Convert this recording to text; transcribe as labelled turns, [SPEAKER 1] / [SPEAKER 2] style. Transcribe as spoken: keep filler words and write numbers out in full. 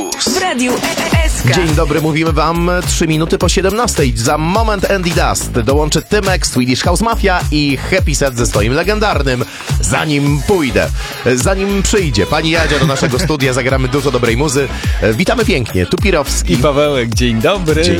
[SPEAKER 1] W Radiu S K.
[SPEAKER 2] Dzień dobry, mówimy wam trzy minuty po siedemnastej. Za moment Andy Dust dołączy Tymek, Swedish House Mafia i Happy Set ze swoim legendarnym Zanim pójdę. Zanim przyjdzie pani Jadzia do naszego studia, zagramy dużo dobrej muzy. Witamy pięknie, tu Pirowski
[SPEAKER 3] i Pawełek. Dzień dobry.
[SPEAKER 2] Dzień